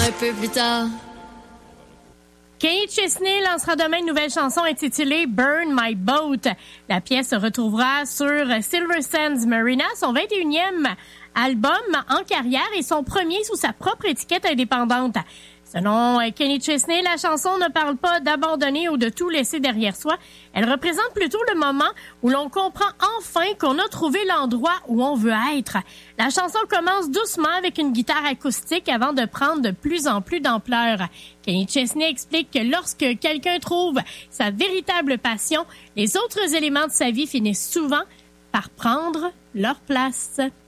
un peu plus tard. Kenny Chesney lancera demain une nouvelle chanson intitulée Burn My Boat. La pièce se retrouvera sur Silver Sands Marina, son 21e album en carrière et son premier sous sa propre étiquette indépendante. Selon Kenny Chesney, la chanson ne parle pas d'abandonner ou de tout laisser derrière soi. Elle représente plutôt le moment où l'on comprend enfin qu'on a trouvé l'endroit où on veut être. La chanson commence doucement avec une guitare acoustique avant de prendre de plus en plus d'ampleur. Kenny Chesney explique que lorsque quelqu'un trouve sa véritable passion, les autres éléments de sa vie finissent souvent par prendre leur place.